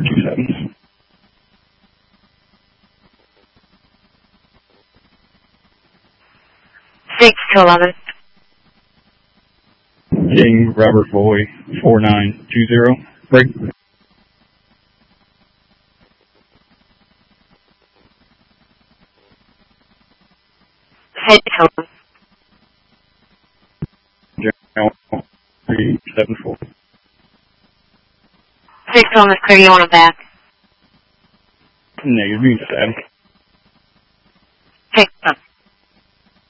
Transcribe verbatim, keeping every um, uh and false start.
zero two seven. six to eleven. King Robert Boy four nine two zero. Break. Head tone. General three seven four. six on the clear, you want it back? Negative, you can just add.